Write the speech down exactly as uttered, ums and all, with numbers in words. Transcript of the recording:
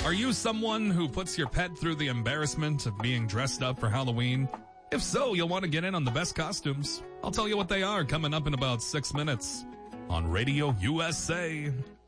Are you someone who puts your pet through the embarrassment of being dressed up for Halloween? If so, you'll want to get in on the best costumes. I'll tell you what they are coming up in about six minutes on Radio U S A.